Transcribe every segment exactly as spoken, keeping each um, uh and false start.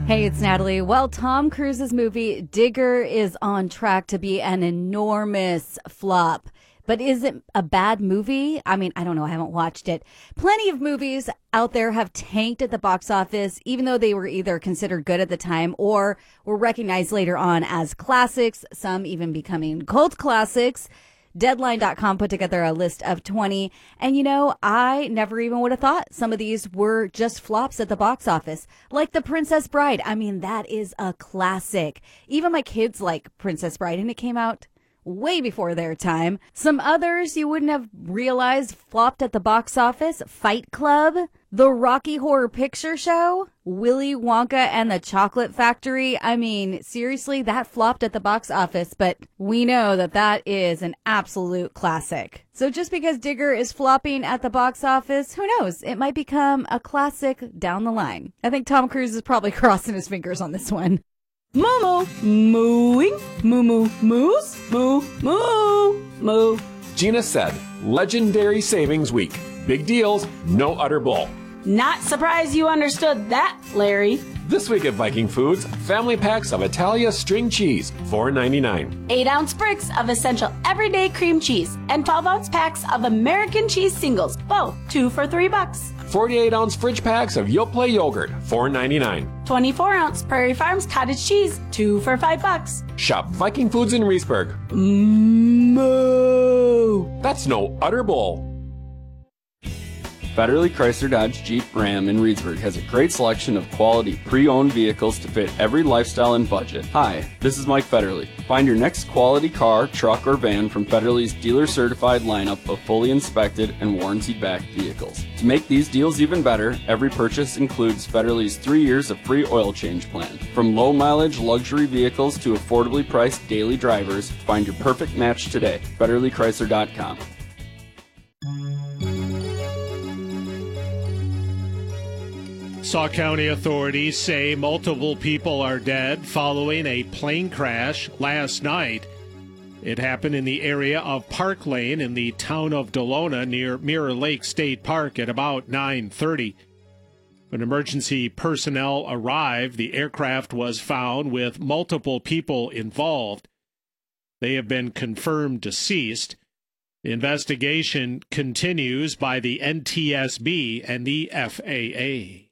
Hey, it's Natalie. Well, Tom Cruise's movie Digger is on track to be an enormous flop. But is it a bad movie? I mean, I don't know. I haven't watched it. Plenty of movies out there have tanked at the box office, even though they were either considered good at the time or were recognized later on as classics, some even becoming cult classics. Deadline dot com put together a list of twenty. And, you know, I never even would have thought some of these were just flops at the box office. Like The Princess Bride. I mean, that is a classic. Even my kids like Princess Bride, and it came out way before their time. Some others you wouldn't have realized flopped at the box office. Fight Club, The Rocky Horror Picture Show, Willy Wonka and the Chocolate Factory. I mean, seriously, that flopped at the box office, but we know that that is an absolute classic. So just because Digger is flopping at the box office, who knows? It might become a classic down the line. I think Tom Cruise is probably crossing his fingers on this one. Moo mooing, moo moo moose, moo moo moo. Gina said, legendary savings week. Big deals, no utter bull. Not surprised you understood that, Larry. This week at Viking Foods, family packs of Italia string cheese, four ninety-nine. eight ounce bricks of essential everyday cream cheese and twelve ounce packs of American cheese singles, both two for three bucks. forty-eight ounce fridge packs of Yoplait yogurt, four ninety-nine. twenty-four ounce Prairie Farms cottage cheese, two for five bucks. Shop Viking Foods in Reesburg. Moo. That's no utter bull. Federally Chrysler Dodge Jeep Ram in Reedsburg has a great selection of quality pre-owned vehicles to fit every lifestyle and budget. Hi, this is Mike Federle. Find your next quality car, truck, or van from Federle's dealer-certified lineup of fully inspected and warranty-backed vehicles. To make these deals even better, every purchase includes Federle's three years of free oil change plan. From low-mileage luxury vehicles to affordably priced daily drivers, find your perfect match today. Federle Chrysler dot com. Sauk County authorities say multiple people are dead following a plane crash last night. It happened in the area of Park Lane in the town of Delona near Mirror Lake State Park at about nine thirty. When emergency personnel arrived, the aircraft was found with multiple people involved. They have been confirmed deceased. The investigation continues by the N T S B and the F A A.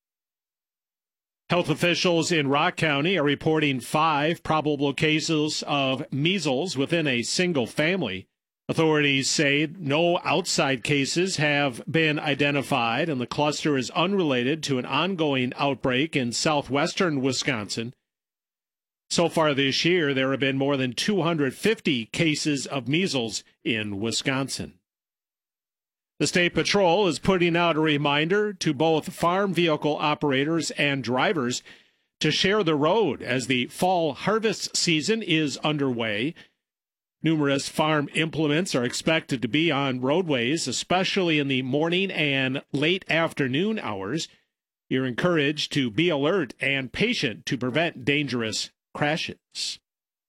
Health officials in Rock County are reporting five probable cases of measles within a single family. Authorities say no outside cases have been identified, and the cluster is unrelated to an ongoing outbreak in southwestern Wisconsin. So far this year, there have been more than two hundred fifty cases of measles in Wisconsin. The State Patrol is putting out a reminder to both farm vehicle operators and drivers to share the road as the fall harvest season is underway. Numerous farm implements are expected to be on roadways, especially in the morning and late afternoon hours. You're encouraged to be alert and patient to prevent dangerous crashes.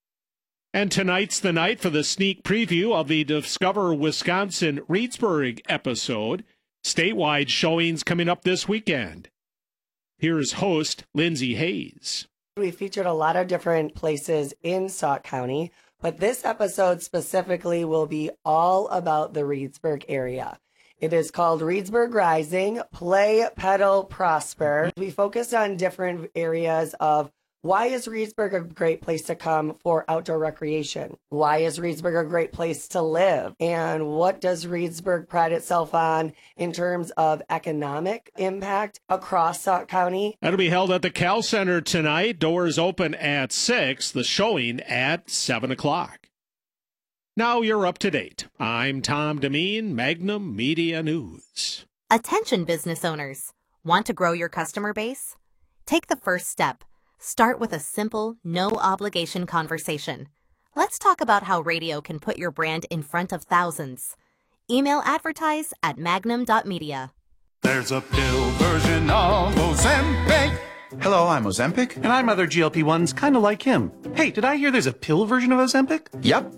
And tonight's the night for the sneak preview of the Discover Wisconsin Reedsburg episode. Statewide showings coming up this weekend. Here's host Lindsay Hayes. We featured a lot of different places in Sauk County, but this episode specifically will be all about the Reedsburg area. It is called Reedsburg Rising, Play, Pedal, Prosper. We focused on different areas of why is Reedsburg a great place to come for outdoor recreation? Why is Reedsburg a great place to live? And what does Reedsburg pride itself on in terms of economic impact across Sauk County? That'll be held at the Cal Center tonight. Doors open at six, the showing at seven o'clock. Now you're up to date. I'm Tom Demeen, Magnum Media News. Attention business owners. Want to grow your customer base? Take the first step. Start with a simple, no-obligation conversation. Let's talk about how radio can put your brand in front of thousands. Email advertise at magnum dot media. There's a pill version of Ozempic. Hello, I'm Ozempic. And I'm other G L P ones kind of like him. Hey, did I hear there's a pill version of Ozempic? Yep.